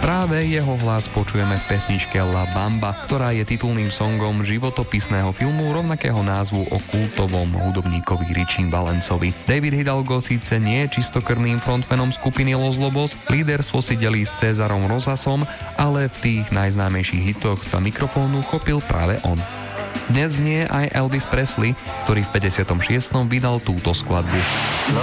Práve jeho hlas počujeme v pesničke La Bamba, ktorá je titulným songom životopisného filmu rovnakého názvu o kultovom hudobníkovi Richie Valencovi. David Hidalgo síce nie je čistokrvným frontmanom skupiny Los Lobos, líderstvo si delí s Cezarom Rosasom, ale v tých najznámejších hitoch sa mikrofónu chopil práve on. Dnes znie aj Elvis Presley, ktorý v 56. vydal túto skladbu.